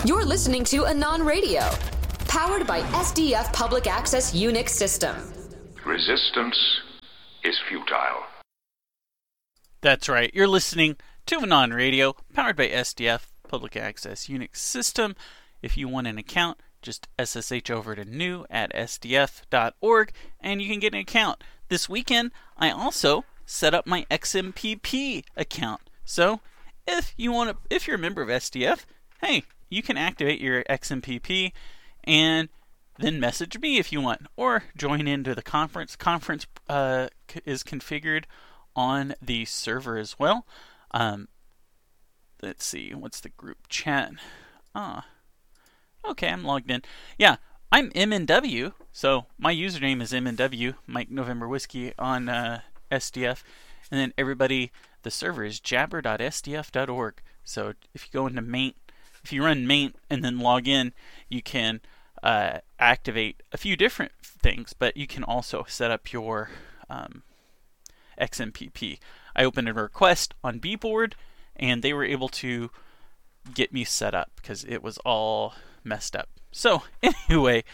You're listening to Anon Radio, powered by SDF Public Access Unix System. Resistance is futile. That's right. You're listening to Anon Radio, powered by SDF Public Access Unix System. If you want an account, just SSH over to new@sdf.org, and you can get an account. This weekend, I also set up my XMPP account. So, if you're a member of SDF, hey, you can activate your XMPP and then message me if you want, or join into the conference. Conference is configured on the server as well. Let's see, what's the group chat? Okay, I'm logged in. Yeah, I'm MNW, so my username is MNW, Mike November Whiskey on SDF, and then everybody, the server is jabber.sdf.org. So if you go into main, if you run main and then log in, you can activate a few different things, but you can also set up your XMPP. I opened a request on bboard, and they were able to get me set up because it was all messed up. So anyway,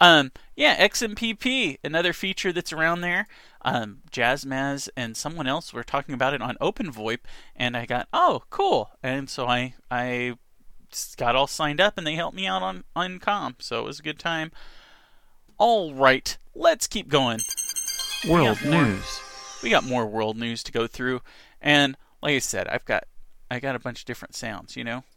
XMPP, another feature that's around there. Jazzmaz and someone else were talking about it on OpenVoIP, and I got, oh, cool. And so I got all signed up, and they helped me out on comm, so it was a good time. All right, let's keep going. World news. We got more world news to go through, and like I said, I got a bunch of different sounds, you know.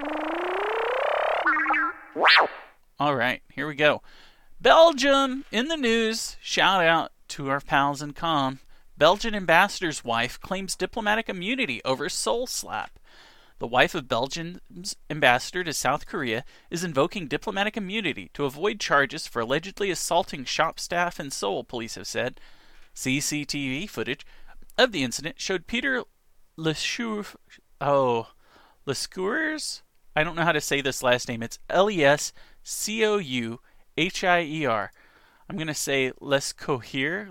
All right, here we go. Belgium in the news. Shout out to our pals in comm. Belgian ambassador's wife claims diplomatic immunity over soul slap. The wife of Belgium's ambassador to South Korea is invoking diplomatic immunity to avoid charges for allegedly assaulting shop staff in Seoul, police have said. CCTV footage of the incident showed Peter Lescours. I don't know how to say this last name. It's Lescouhier. I'm going to say Lescohier.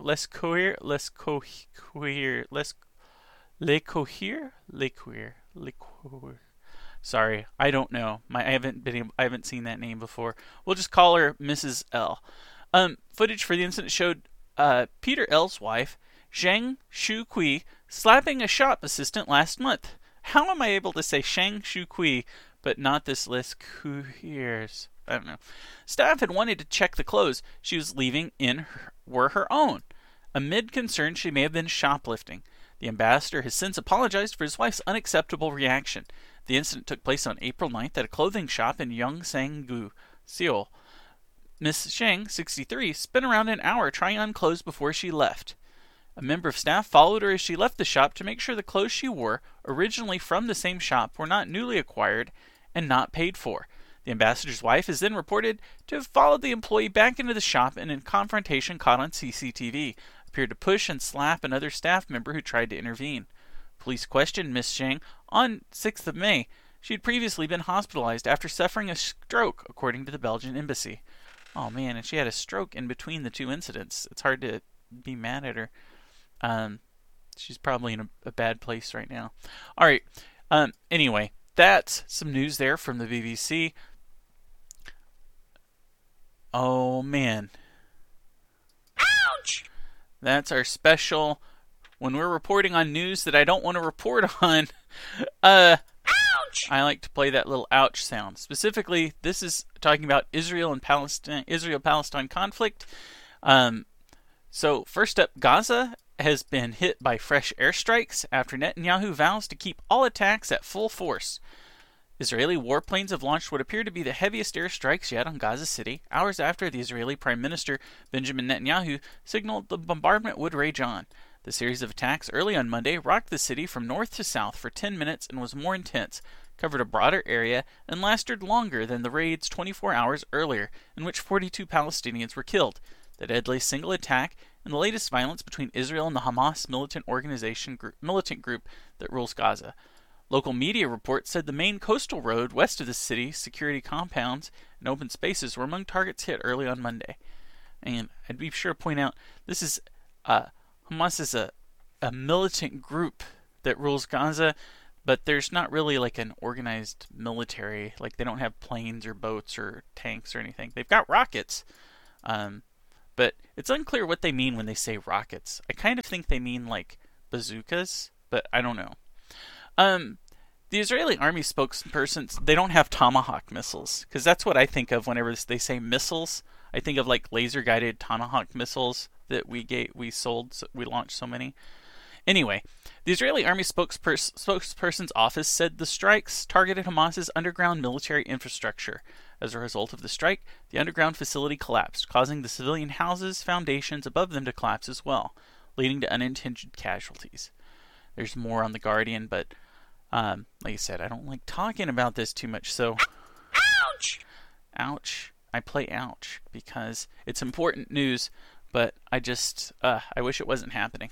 Sorry, I don't know. I haven't seen that name before. We'll just call her Mrs. L. Footage for the incident showed Peter L's wife, Zhang Shukui, slapping a shop assistant last month. How am I able to say Zhang Shukui but not this Lescouhiers? I don't know. Staff had wanted to check the clothes she was leaving were her own. Amid concern she may have been shoplifting. The ambassador has since apologized for his wife's unacceptable reaction. The incident took place on April 9th at a clothing shop in Yongsan-gu, Seoul. Miss Sheng, 63, spent around an hour trying on clothes before she left. A member of staff followed her as she left the shop to make sure the clothes she wore, originally from the same shop, were not newly acquired and not paid for. The ambassador's wife is then reported to have followed the employee back into the shop and in confrontation caught on CCTV, appeared to push and slap another staff member who tried to intervene. Police questioned Miss Sheng on 6th of May. She had previously been hospitalized after suffering a stroke, according to the Belgian embassy. Oh man, and she had a stroke in between the two incidents. It's hard to be mad at her. She's probably in a bad place right now. All right. Anyway, that's some news there from the BBC. Oh, man. Ouch! That's our special when we're reporting on news that I don't want to report on. Ouch! I like to play that little ouch sound. Specifically, this is talking about Israel-Palestine conflict. So, first up, Gaza has been hit by fresh airstrikes after Netanyahu vows to keep all attacks at full force. Israeli warplanes have launched what appear to be the heaviest airstrikes yet on Gaza City, hours after the Israeli Prime Minister Benjamin Netanyahu signaled the bombardment would rage on. The series of attacks early on Monday rocked the city from north to south for 10 minutes and was more intense, covered a broader area, and lasted longer than the raids 24 hours earlier, in which 42 Palestinians were killed. The deadly single attack and the latest violence between Israel and the Hamas militant group that rules Gaza. Local media reports said the main coastal road west of the city, security compounds, and open spaces were among targets hit early on Monday. And I'd be sure to point out, this is Hamas is a militant group that rules Gaza. but there's not really like an organized military. Like they don't have planes or boats or tanks or anything. They've got rockets, but it's unclear what they mean when they say rockets. I kind of think they mean like bazookas, but I don't know. The Israeli army spokesperson, they don't have Tomahawk missiles, because that's what I think of whenever they say missiles. I think of like laser-guided Tomahawk missiles that we launched so many. Anyway, the Israeli army spokesperson's office said the strikes targeted Hamas's underground military infrastructure. As a result of the strike, the underground facility collapsed, causing the civilian houses' foundations above them to collapse as well, leading to unintended casualties. There's more on The Guardian, but like I said, I don't like talking about this too much, so... Ouch! Ouch. I play ouch because it's important news, but I wish it wasn't happening.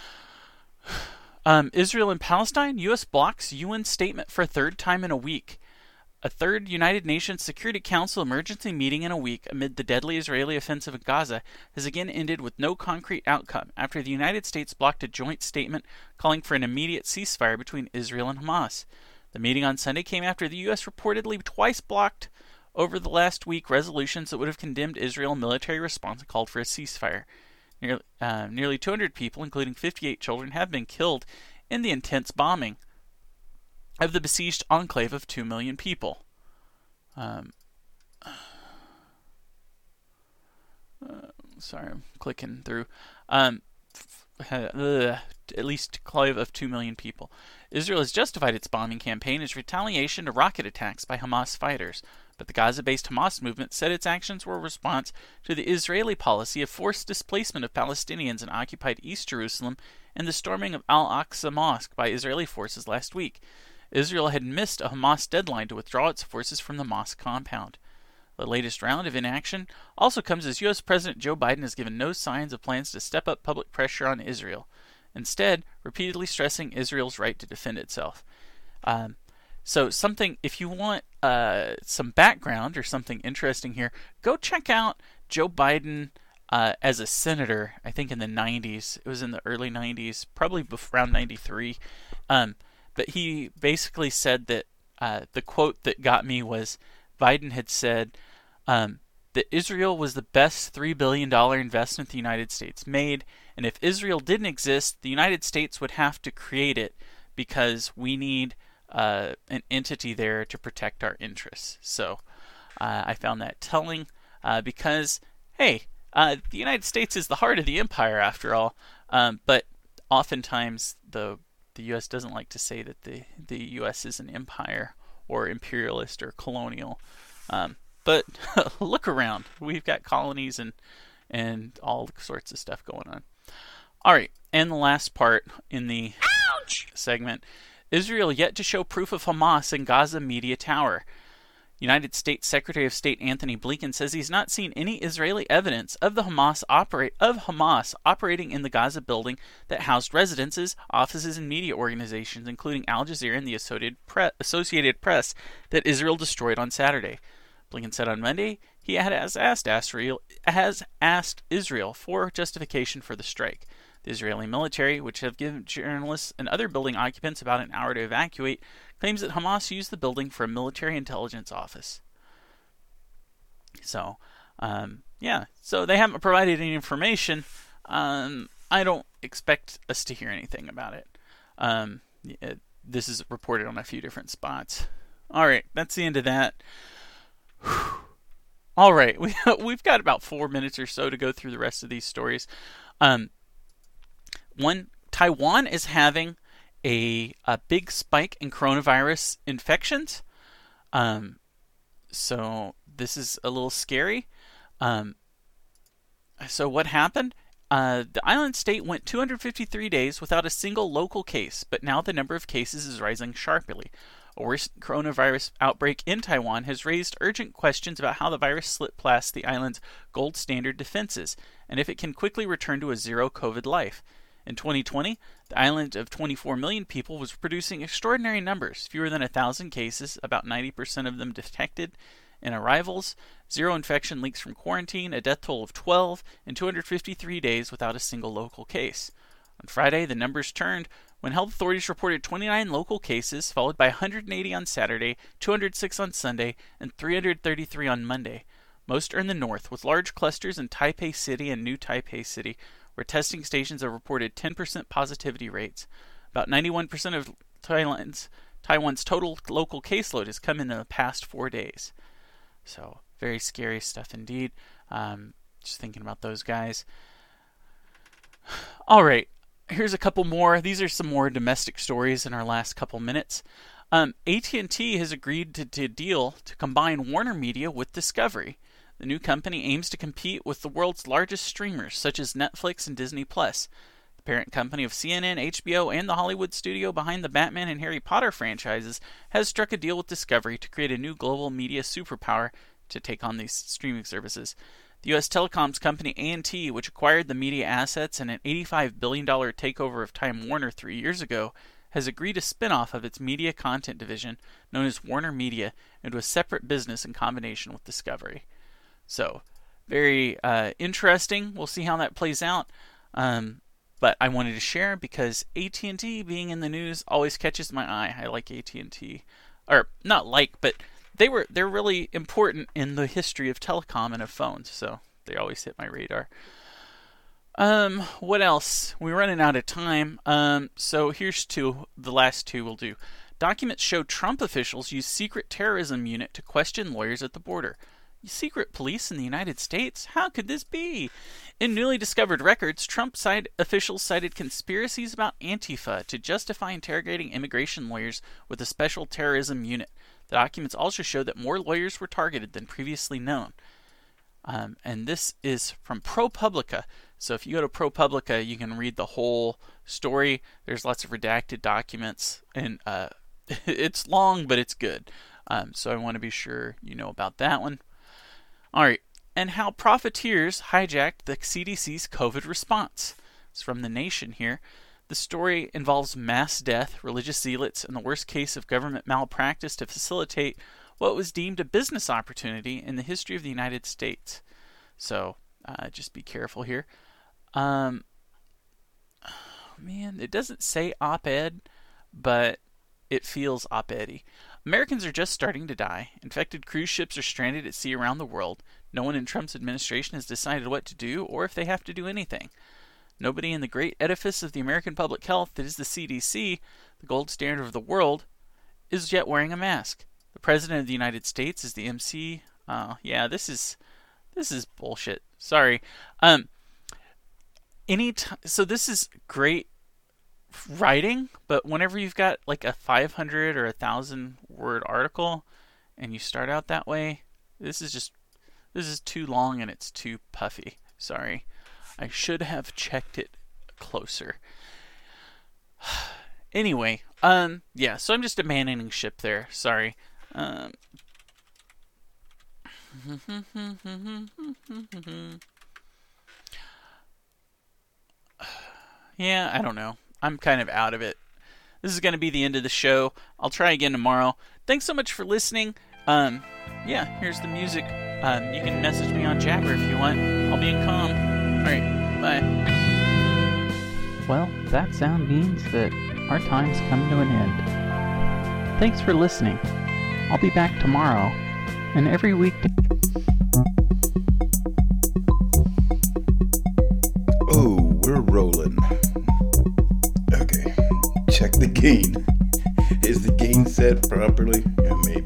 Israel and Palestine, U.S. blocks UN statement for a third time in a week. A third United Nations Security Council emergency meeting in a week amid the deadly Israeli offensive in Gaza has again ended with no concrete outcome after the United States blocked a joint statement calling for an immediate ceasefire between Israel and Hamas. The meeting on Sunday came after the U.S. reportedly twice blocked over the last week resolutions that would have condemned Israel's military response and called for a ceasefire. Nearly 200 people, including 58 children, have been killed in the intense bombing of the besieged enclave of 2 million people. Sorry, I'm clicking through. At least enclave of 2 million people. Israel has justified its bombing campaign as retaliation to rocket attacks by Hamas fighters, but the Gaza-based Hamas movement said its actions were a response to the Israeli policy of forced displacement of Palestinians in occupied East Jerusalem and the storming of Al-Aqsa Mosque by Israeli forces last week. Israel had missed a Hamas deadline to withdraw its forces from the mosque compound. The latest round of inaction also comes as U.S. President Joe Biden has given no signs of plans to step up public pressure on Israel, instead repeatedly stressing Israel's right to defend itself. So if you want some background or something interesting here, go check out Joe Biden as a senator, I think in the 90s. It was in the early 90s, probably around 93. But he basically said that the quote that got me was Biden had said that Israel was the best $3 billion investment the United States made, and if Israel didn't exist, the United States would have to create it because we need an entity there to protect our interests. So I found that telling because, hey, the United States is the heart of the empire after all, but oftentimes the U.S. doesn't like to say that the U.S. is an empire or imperialist or colonial. But look around. We've got colonies and all sorts of stuff going on. All right, and the last part in the segment, Israel yet to show proof of Hamas in Gaza media tower. United States Secretary of State Anthony Blinken says he's not seen any Israeli evidence of Hamas operating in the Gaza building that housed residences, offices, and media organizations, including Al Jazeera and the Associated Press, that Israel destroyed on Saturday. Blinken said on Monday he has asked Israel for justification for the strike. The Israeli military, which have given journalists and other building occupants about an hour to evacuate, claims that Hamas used the building for a military intelligence office. So, so they haven't provided any information. I don't expect us to hear anything about it. This is reported on a few different spots. All right, that's the end of that. All right, we've got about 4 minutes or so to go through the rest of these stories. Taiwan is having a big spike in coronavirus infections. So this is a little scary. So what happened? The island state went 253 days without a single local case, but now the number of cases is rising sharply. A recent coronavirus outbreak in Taiwan has raised urgent questions about how the virus slipped past the island's gold standard defenses, and if it can quickly return to a zero-COVID life. In 2020, the island of 24 million people was producing extraordinary numbers, fewer than 1,000 cases, about 90% of them detected in arrivals, 0 infection leaks from quarantine, a death toll of 12, and 253 days without a single local case. On Friday, the numbers turned when health authorities reported 29 local cases, followed by 180 on Saturday, 206 on Sunday, and 333 on Monday. Most are in the north, with large clusters in Taipei City and New Taipei City, where testing stations have reported 10% positivity rates. About 91% of Taiwan's total local caseload has come in the past 4 days. So, very scary stuff indeed. Just thinking about those guys. All right, here's a couple more. These are some more domestic stories in our last couple minutes. AT&T has agreed to deal to combine Warner Media with Discovery. The new company aims to compete with the world's largest streamers, such as Netflix and Disney+. The parent company of CNN, HBO, and the Hollywood studio behind the Batman and Harry Potter franchises has struck a deal with Discovery to create a new global media superpower to take on these streaming services. The U.S. telecoms company AT&T, which acquired the media assets in an $85 billion takeover of Time Warner 3 years ago, has agreed to spin off of its media content division, known as Warner Media, into a separate business in combination with Discovery. So, very interesting. We'll see how that plays out. But I wanted to share because AT&T being in the news always catches my eye. I like AT&T. Or, not like, but they're really important in the history of telecom and of phones. So, they always hit my radar. What else? We're running out of time. So here's the last two we'll do. Documents show Trump officials use secret terrorism unit to question lawyers at the border. Secret police in the United States? How could this be? In newly discovered records, Trump officials cited conspiracies about Antifa to justify interrogating immigration lawyers with a special terrorism unit. The documents also show that more lawyers were targeted than previously known. And this is from ProPublica. So if you go to ProPublica, you can read the whole story. There's lots of redacted documents, and it's long, but it's good. So I want to be sure you know about that one. All right, and how profiteers hijacked the CDC's COVID response. It's from The Nation here. The story involves mass death, religious zealots, and the worst case of government malpractice to facilitate what was deemed a business opportunity in the history of the United States. So, just be careful here. Man, it doesn't say op-ed, but it feels op-edy. Americans are just starting to die. Infected cruise ships are stranded at sea around the world. No one in Trump's administration has decided what to do or if they have to do anything. Nobody in the great edifice of the American public health that is the CDC, the gold standard of the world, is yet wearing a mask. The President of the United States is the MC. This is bullshit. Sorry. So this is great writing, but whenever you've got like a 500 or 1,000 word article and you start out that way, this is too long and it's too puffy. Sorry. I should have checked it closer. Anyway, so I'm just abandoning ship there. Sorry. Yeah, I don't know. I'm kind of out of it. This is going to be the end of the show. I'll try again tomorrow. Thanks so much for listening. Here's the music. You can message me on Jabber if you want. I'll be in calm. Alright, bye. Well, that sound means that our time's come to an end. Thanks for listening. I'll be back tomorrow, and every week. Oh, we're rolling. Okay, check the gain. Is the gain set properly? Yeah, maybe.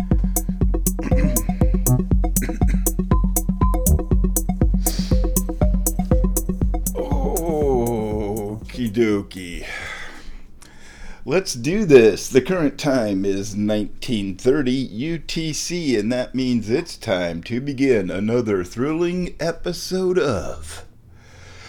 Okie dokie. Let's do this. The current time is 1930 UTC, and that means it's time to begin another thrilling episode of